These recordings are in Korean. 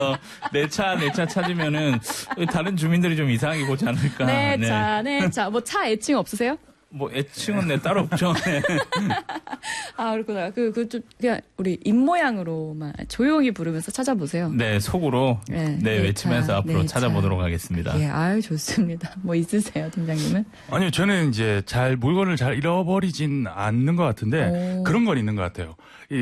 내 차 찾으면은 다른 주민들이 좀 이상하게 보지 않을까. 내 차. 뭐 차 애칭 없으세요? 뭐 애칭은 따로 없죠. 네. 아, 그렇구나. 좀 그냥 우리 입모양으로만 조용히 부르면서 찾아보세요. 네, 속으로 외치면서 앞으로 찾아보도록 하겠습니다. 예, 아유 좋습니다. 뭐 있으세요, 팀장님은? 아니요, 저는 이제 물건을 잘 잃어버리진 않는 것 같은데 그런 건 있는 것 같아요.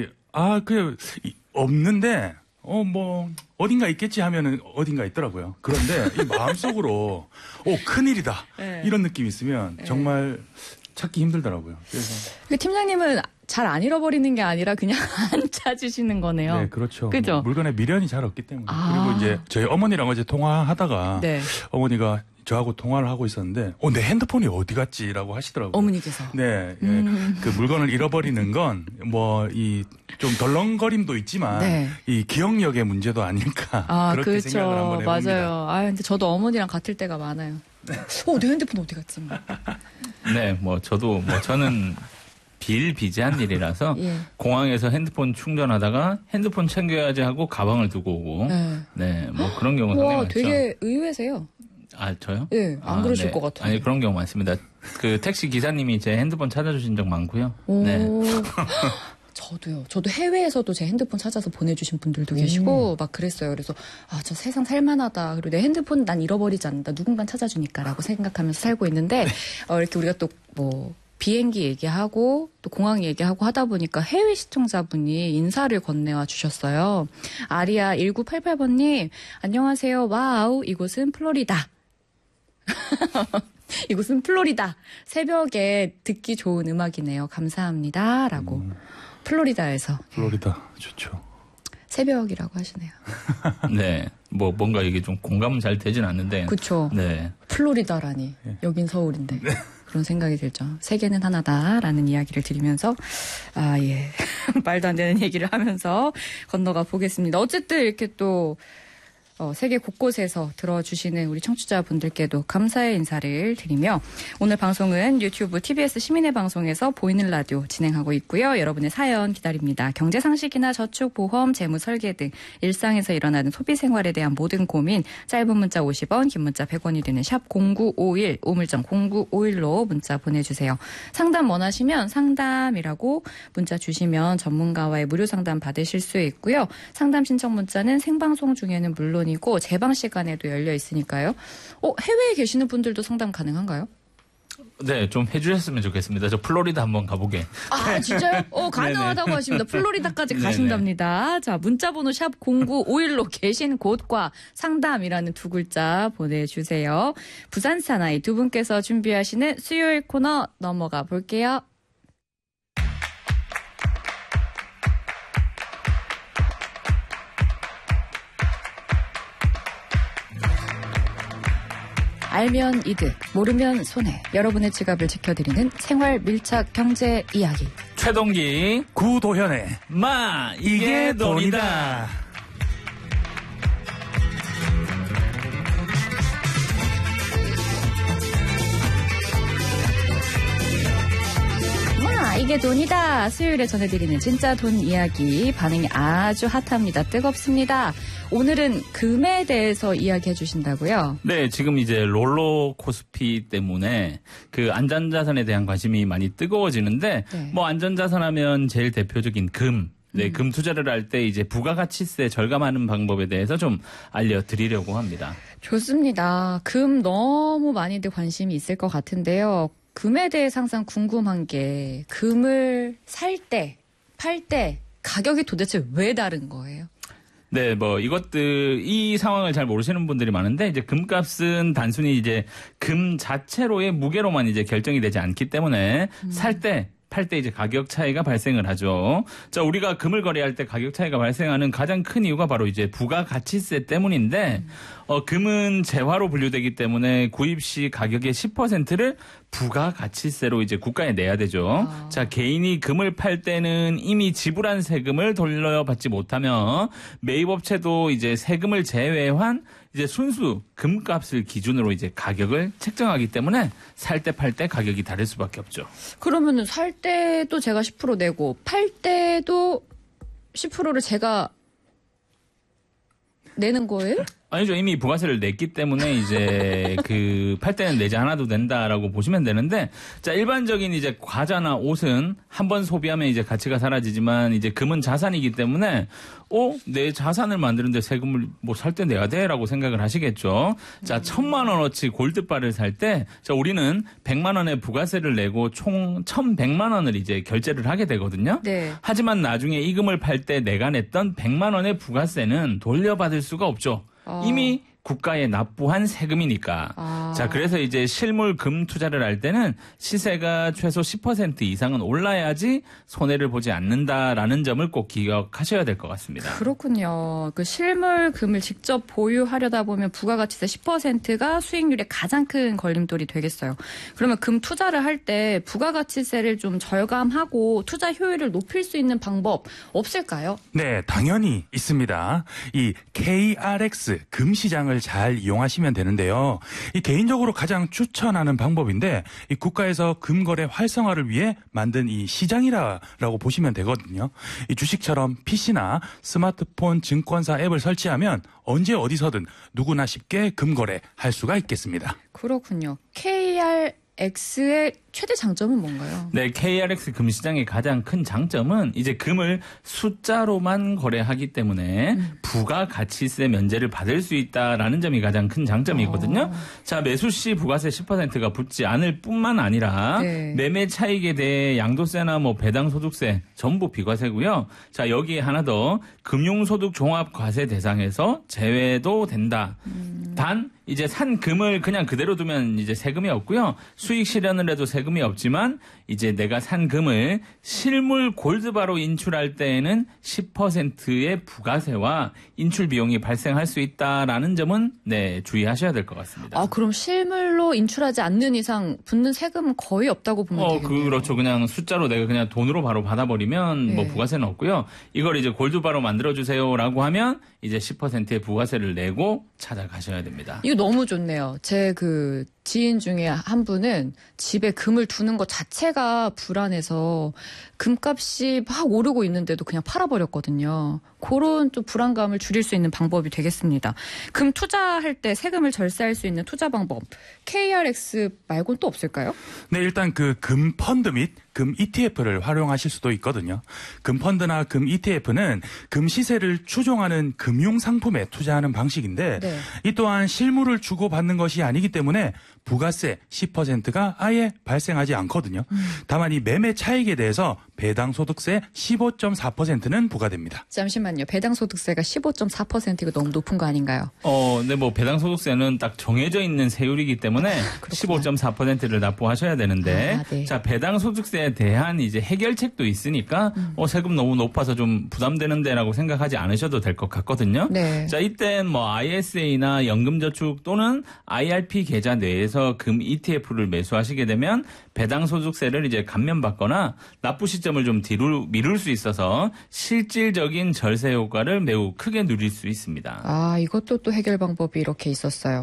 없는데 어딘가 있겠지 하면은 어딘가 있더라고요. 그런데 이 마음속으로 큰일이다. 네. 이런 느낌이 있으면 정말 찾기 힘들더라고요. 그래서 팀장님은 잘 안 잃어버리는 게 아니라 그냥 안 찾으시는 거네요. 네, 그렇죠. 그죠? 물건에 미련이 잘 없기 때문에. 그리고 이제 저희 어머니랑 어제 통화하다가 어머니가 저하고 통화를 하고 있었는데 내 핸드폰이 어디 갔지라고 하시더라고요. 어머니께서. 네. 그 물건을 잃어버리는 건 좀 덜렁거림도 있지만 이 기억력의 문제도 아닐까. 그렇게 그렇죠. 생각을 한번 해봅니다. 맞아요. 근데 저도 어머니랑 같을 때가 많아요. 내 핸드폰 어디 갔지? 네, 저는 비일비재한 일이라서 공항에서 핸드폰 충전하다가 핸드폰 챙겨야지 하고 가방을 두고 오고 그런 경우 상당히 많죠. 되게 의외세요. 아, 저요? 네, 안 그러실 것 같아요. 아니, 그런 경우 많습니다. 그 택시 기사님이 제 핸드폰 찾아주신 적 많고요. 네. 저도요. 저도 해외에서도 제 핸드폰 찾아서 보내주신 분들도 계시고 막 그랬어요. 그래서 저 세상 살만하다. 그리고 내 핸드폰 난 잃어버리지 않는다. 누군가 찾아주니까라고 생각하면서 살고 있는데 이렇게 우리가 또 비행기 얘기하고 또 공항 얘기하고 하다 보니까 해외 시청자분이 인사를 건네와 주셨어요. 아리아 1988번님 안녕하세요. 와우 이곳은 플로리다. 이곳은 플로리다. 새벽에 듣기 좋은 음악이네요. 감사합니다. 라고. 플로리다에서. 플로리다 좋죠. 새벽이라고 하시네요. 네. 뭔가 이게 좀 공감은 잘 되진 않는데. 그렇죠. 네. 플로리다라니. 여긴 서울인데. 그런 생각이 들죠. 세계는 하나다라는 이야기를 드리면서 말도 안 되는 얘기를 하면서 건너가 보겠습니다. 어쨌든 이렇게 또 세계 곳곳에서 들어주시는 우리 청취자분들께도 감사의 인사를 드리며 오늘 방송은 유튜브 TBS 시민의 방송에서 보이는 라디오 진행하고 있고요. 여러분의 사연 기다립니다. 경제상식이나 저축보험, 재무설계 등 일상에서 일어나는 소비생활에 대한 모든 고민 짧은 문자 50원, 긴 문자 100원이 되는 샵 0951, 우물정 0951로 문자 보내주세요. 상담 원하시면 상담이라고 문자 주시면 전문가와의 무료 상담 받으실 수 있고요. 상담 신청 문자는 생방송 중에는 물론 이고 재방 시간에도 열려 있으니까요. 해외에 계시는 분들도 상담 가능한가요? 네, 좀 해주셨으면 좋겠습니다. 저 플로리다 한번 가보게. 진짜요? 가능하다고 하십니다. 플로리다까지 가신답니다. 자, 문자번호 샵 0951로 계신 곳과 상담이라는 두 글자 보내주세요. 부산 사나이 두 분께서 준비하시는 수요일 코너 넘어가 볼게요. 알면 이득, 모르면 손해. 여러분의 지갑을 지켜드리는 생활 밀착 경제 이야기. 최동기, 구도현의 이게 돈이다. 이게 돈이다. 수요일에 전해드리는 진짜 돈 이야기. 반응이 아주 핫합니다. 뜨겁습니다. 오늘은 금에 대해서 이야기해 주신다고요? 네, 지금 이제 롤러코스피 때문에 그 안전자산에 대한 관심이 많이 뜨거워지는데 안전자산 하면 제일 대표적인 금. 네, 금 투자를 할 때 이제 부가가치세 절감하는 방법에 대해서 좀 알려드리려고 합니다. 좋습니다. 금 너무 많이들 관심이 있을 것 같은데요. 금에 대해서 항상 궁금한 게 금을 살 때, 팔 때 가격이 도대체 왜 다른 거예요? 네, 이 상황을 잘 모르시는 분들이 많은데, 이제 금값은 단순히 이제 금 자체로의 무게로만 이제 결정이 되지 않기 때문에 살 때, 팔 때 이제 가격 차이가 발생을 하죠. 자, 우리가 금을 거래할 때 가격 차이가 발생하는 가장 큰 이유가 바로 이제 부가가치세 때문인데, 금은 재화로 분류되기 때문에 구입 시 가격의 10%를 부가가치세로 이제 국가에 내야 되죠. 자, 개인이 금을 팔 때는 이미 지불한 세금을 돌려받지 못하면 매입업체도 이제 세금을 제외한 이제 순수 금값을 기준으로 이제 가격을 책정하기 때문에 살 때 팔 때 가격이 다를 수밖에 없죠. 그러면은 살 때도 제가 10% 내고 팔 때도 10%를 제가 내는 거예요? 아니죠. 이미 부가세를 냈기 때문에 이제 팔 때는 내지 않아도 된다라고 보시면 되는데, 자, 일반적인 이제 과자나 옷은 한번 소비하면 이제 가치가 사라지지만 이제 금은 자산이기 때문에 내 자산을 만드는데 세금을 뭐 살 때 내야 돼라고 생각을 하시겠죠. 자, 1,000만 원어치 골드바를 살 때, 자, 우리는 100만 원의 부가세를 내고 총 1,100만 원을 이제 결제를 하게 되거든요. 네. 하지만 나중에 이 금을 팔 때 내가 냈던 100만 원의 부가세는 돌려받을 수가 없죠. 이미 국가에 납부한 세금이니까. 자, 그래서 이제 실물 금 투자를 할 때는 시세가 최소 10% 이상은 올라야지 손해를 보지 않는다라는 점을 꼭 기억하셔야 될 것 같습니다. 그렇군요. 그 실물 금을 직접 보유하려다 보면 부가가치세 10%가 수익률의 가장 큰 걸림돌이 되겠어요. 그러면 금 투자를 할 때 부가가치세를 좀 절감하고 투자 효율을 높일 수 있는 방법 없을까요? 네, 당연히 있습니다. 이 KRX 금 시장을 잘 이용하시면 되는데요. 이 개인적으로 가장 추천하는 방법인데, 이 국가에서 금거래 활성화를 위해 만든 이 시장이라고 보시면 되거든요. 이 주식처럼 PC나 스마트폰 증권사 앱을 설치하면 언제 어디서든 누구나 쉽게 금거래 할 수가 있겠습니다. 그렇군요. KRX의 최대 장점은 뭔가요? 네, KRX 금시장의 가장 큰 장점은 이제 금을 숫자로만 거래하기 때문에 부가가치세 면제를 받을 수 있다라는 점이 가장 큰 장점이거든요. 자, 매수 시 부가세 10%가 붙지 않을 뿐만 아니라 네. 매매 차익에 대해 양도세나 뭐 배당소득세 전부 비과세고요. 자, 여기에 하나 더 금융소득 종합과세 대상에서 제외도 된다. 단 이제 산 금을 그냥 그대로 두면 이제 세금이 없고요. 수익 실현을 해도 세금이 없지만 이제 내가 산 금을 실물 골드바로 인출할 때에는 10%의 부가세와 인출 비용이 발생할 수 있다라는 점은 네, 주의하셔야 될 것 같습니다. 그럼 실물로 인출하지 않는 이상 붙는 세금은 거의 없다고 보면 되겠네요. 그렇죠. 그냥 숫자로 내가 그냥 돈으로 바로 받아버리면 네. 뭐 부가세는 없고요. 이걸 이제 골드바로 만들어주세요라고 하면 이제 10%의 부가세를 내고 찾아가셔야 됩니다. 이거 너무 좋네요. 제 지인 중에 한 분은 집에 금을 두는 것 자체가 불안해서 금값이 막 오르고 있는데도 그냥 팔아버렸거든요. 그런 좀 불안감을 줄일 수 있는 방법이 되겠습니다. 금 투자할 때 세금을 절세할 수 있는 투자 방법, KRX 말고는 또 없을까요? 네, 일단 금 펀드 및 금 ETF를 활용하실 수도 있거든요. 금 펀드나 금 ETF는 금 시세를 추종하는 금융 상품에 투자하는 방식인데, 네. 이 또한 실물을 주고 받는 것이 아니기 때문에 부가세 10%가 아예 발생하지 않거든요. 다만 이 매매 차익에 대해서 배당소득세 15.4%는 부과됩니다. 잠시만요. 배당소득세가 15.4%가 너무 높은 거 아닌가요? 네, 뭐 배당소득세는 딱 정해져 있는 세율이기 때문에 15.4%를 납부하셔야 되는데, 네. 자, 배당소득세에 대한 이제 해결책도 있으니까 세금 너무 높아서 좀 부담되는데라고 생각하지 않으셔도 될 것 같거든요. 네. 자, 이땐 뭐 ISA나 연금저축 또는 IRP 계좌 내에서 금 ETF를 매수하시게 되면 배당소득세를 이제 감면받거나 납부 시점을 좀 뒤로 미룰 수 있어서 실질적인 절세 효과를 매우 크게 누릴 수 있습니다. 이것도 또 해결 방법이 이렇게 있었어요.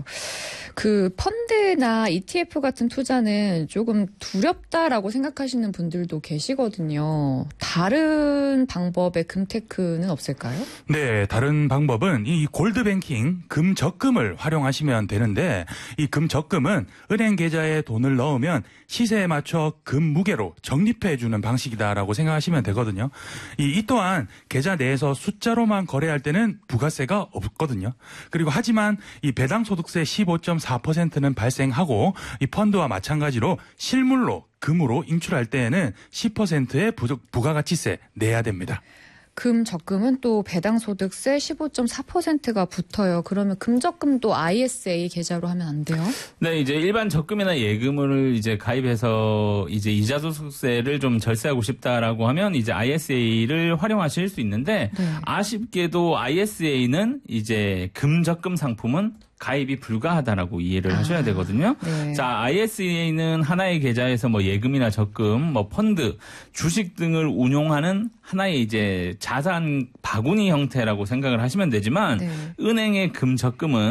그 펀드나 ETF 같은 투자는 조금 두렵다라고 생각하시는 분들도 계시거든요. 다른 방법의 금테크는 없을까요? 네, 다른 방법은 이 골드뱅킹 금적금을 활용하시면 되는데, 이 금적금은 은행 계좌에 돈을 넣으면 시세에 맞춰 금 무게로 적립해주는 방식이다라고 생각하시면 되거든요. 이 또한 계좌 내에서 숫자로만 거래할 때는 부가세가 없거든요. 그리고 하지만 이 배당소득세 15.4%는 발생하고, 이 펀드와 마찬가지로 실물로 금으로 인출할 때에는 10%의 부가가치세 내야 됩니다. 금적금은 또 배당소득세 15.4%가 붙어요. 그러면 금적금도 ISA 계좌로 하면 안 돼요? 네, 이제 일반 적금이나 예금을 이제 가입해서 이제 이자소득세를 좀 절세하고 싶다라고 하면 이제 ISA를 활용하실 수 있는데, 네. 아쉽게도 ISA는 이제 금적금 상품은 가입이 불가하다라고 이해를 하셔야 되거든요. 네. 자, ISA는 하나의 계좌에서 뭐 예금이나 적금, 뭐 펀드, 주식 등을 운용하는 하나의 이제 자산 바구니 형태라고 생각을 하시면 되지만, 네. 은행의 금적금은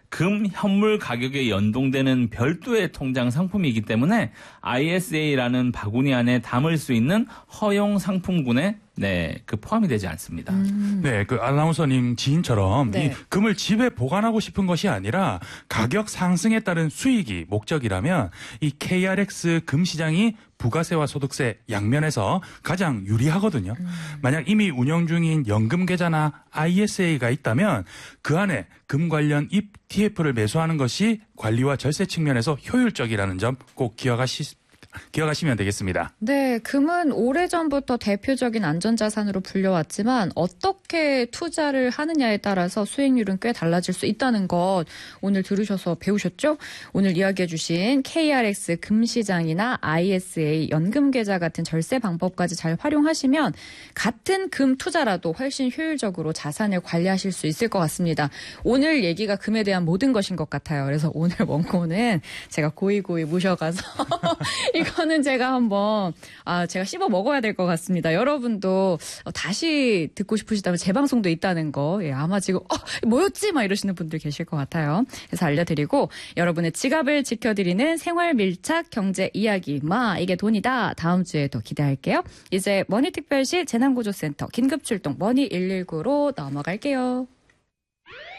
금 현물 가격에 연동되는 별도의 통장 상품이기 때문에 ISA라는 바구니 안에 담을 수 있는 허용 상품군에 포함이 되지 않습니다. 네, 그 아나운서님 지인처럼 네. 이 금을 집에 보관하고 싶은 것이 아니라 가격 상승에 따른 수익이 목적이라면 이 KRX 금 시장이 부가세와 소득세 양면에서 가장 유리하거든요. 만약 이미 운영 중인 연금 계좌나 ISA가 있다면 그 안에 금 관련 ETF를 매수하는 것이 관리와 절세 측면에서 효율적이라는 점 꼭 기억하시면 되겠습니다. 네, 금은 오래전부터 대표적인 안전자산으로 불려왔지만 어떻게 투자를 하느냐에 따라서 수익률은 꽤 달라질 수 있다는 것 오늘 들으셔서 배우셨죠? 오늘 이야기해 주신 KRX 금시장이나 ISA 연금계좌 같은 절세 방법까지 잘 활용하시면 같은 금 투자라도 훨씬 효율적으로 자산을 관리하실 수 있을 것 같습니다. 오늘 얘기가 금에 대한 모든 것인 것 같아요. 그래서 오늘 원고는 제가 고이고이 모셔가서 이거는 제가 한번 제가 씹어 먹어야 될 것 같습니다. 여러분도 다시 듣고 싶으시다면 재방송도 있다는 거 아마 지금 뭐였지? 막 이러시는 분들 계실 것 같아요. 그래서 알려드리고 여러분의 지갑을 지켜드리는 생활 밀착 경제 이야기 이게 돈이다. 다음 주에도 기대할게요. 이제 머니특별시 재난구조센터 긴급출동 머니119로 넘어갈게요.